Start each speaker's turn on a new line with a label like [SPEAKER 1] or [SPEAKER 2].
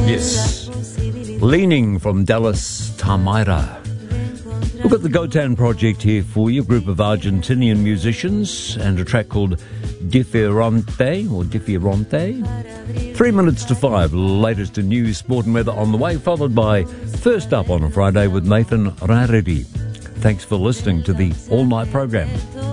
[SPEAKER 1] Yes. Leaning from Dallas Tamira. We've got the Gotan Project here for you, a group of Argentinian musicians, and a track called Diferente, or Diferente. 3 minutes to 5, latest in news, sport and weather on the way, followed by First Up on a Friday with Nathan Rarity. Thanks for listening to the All Night program.